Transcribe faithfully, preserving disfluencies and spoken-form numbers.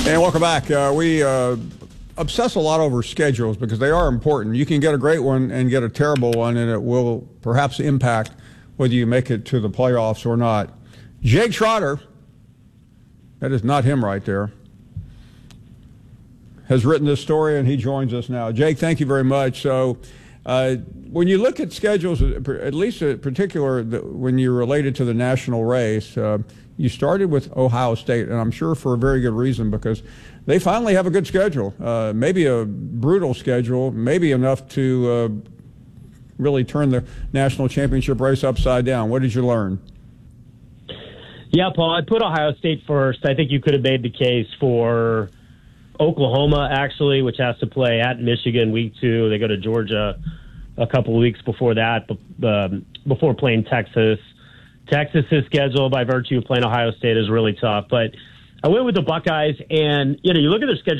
And welcome back. Uh, we uh, obsess a lot over schedules because they are important. You can get a great one and get a terrible one, and it will perhaps impact whether you make it to the playoffs or not. Jake Trotter, that is not him right there, has written this story, and he joins us now. Jake, thank you very much. So uh, when you look at schedules, at least in particular when you're related to the national race, uh, you started with Ohio State, and I'm sure for a very good reason, because they finally have a good schedule, uh, maybe a brutal schedule, maybe enough to uh, really turn the national championship race upside down. What did you learn? Yeah, Paul, I put Ohio State first. I think you could have made the case for Oklahoma, actually, which has to play at Michigan week two. They go to Georgia a couple of weeks before that, um, before playing Texas. Texas's schedule, by virtue of playing Ohio State, is really tough. But I went with the Buckeyes, and you know, you look at their schedule.